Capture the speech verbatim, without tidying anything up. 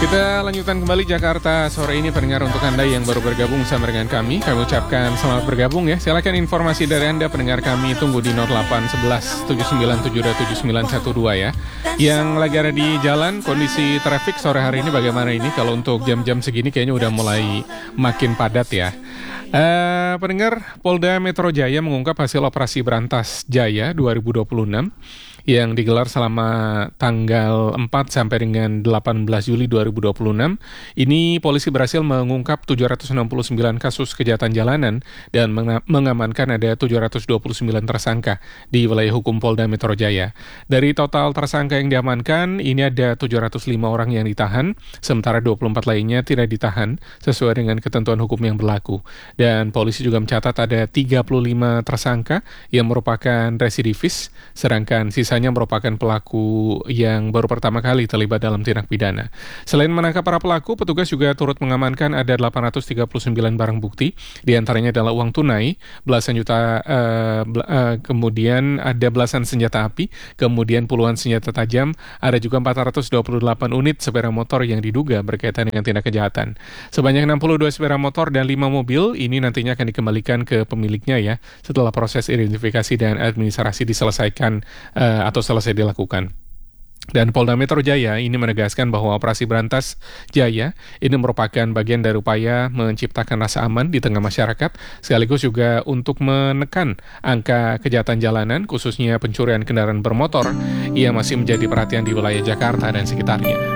Kita lanjutkan kembali Jakarta sore ini, pendengar. Untuk Anda yang baru bergabung sama dengan kami, kami ucapkan selamat bergabung ya. Silakan informasi dari Anda, pendengar kami, tunggu di nol delapan satu satu tujuh sembilan tujuh dua tujuh sembilan satu dua ya. Yang lagi ada di jalan, kondisi traffic sore hari ini bagaimana ini? Kalau untuk jam-jam segini kayaknya udah mulai makin padat ya. Uh, pendengar, Polda Metro Jaya mengungkap hasil operasi Berantas Jaya dua ribu dua puluh enam yang digelar selama tanggal empat sampai dengan delapan belas Juli dua ribu dua puluh enam. Ini polisi berhasil mengungkap tujuh ratus enam puluh sembilan kasus kejahatan jalanan dan mengamankan ada tujuh ratus dua puluh sembilan tersangka di wilayah hukum Polda Metro Jaya. Dari total tersangka yang diamankan, ini ada tujuh ratus lima orang yang ditahan, sementara dua puluh empat lainnya tidak ditahan sesuai dengan ketentuan hukum yang berlaku. Dan polisi juga mencatat ada tiga puluh lima tersangka yang merupakan residivis, sedangkan sisanya merupakan pelaku yang baru pertama kali terlibat dalam tindak pidana. Selain menangkap para pelaku, petugas juga turut mengamankan ada delapan ratus tiga puluh sembilan barang bukti, diantaranya adalah uang tunai, belasan juta, uh, bel- uh, kemudian ada belasan senjata api, kemudian puluhan senjata tajam, ada juga empat ratus dua puluh delapan unit sepeda motor yang diduga berkaitan dengan tindak kejahatan. Sebanyak enam puluh dua sepeda motor dan lima mobil ini nantinya akan dikembalikan ke pemiliknya ya, setelah proses identifikasi dan administrasi diselesaikan uh, atau selesai dilakukan. Dan Polda Metro Jaya ini menegaskan bahwa operasi Berantas Jaya ini merupakan bagian dari upaya menciptakan rasa aman di tengah masyarakat, sekaligus juga untuk menekan angka kejahatan jalanan, khususnya pencurian kendaraan bermotor yang masih menjadi perhatian di wilayah Jakarta dan sekitarnya.